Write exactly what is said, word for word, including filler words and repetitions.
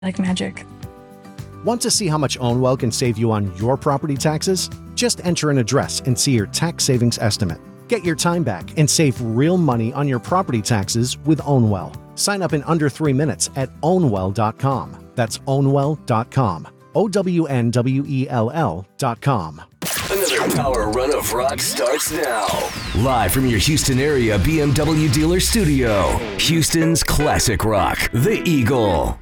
Like magic. Want to see how much Ownwell can save you on your property taxes? Just enter an address and see your tax savings estimate. Get your time back and save real money on your property taxes with Ownwell. Sign up in under three minutes at ownwell dot com. That's ownwell dot com. O W N W E L L dot com. Another power run of rock starts now. Live from your Houston area B M W dealer studio. Houston's classic rock, The Eagle.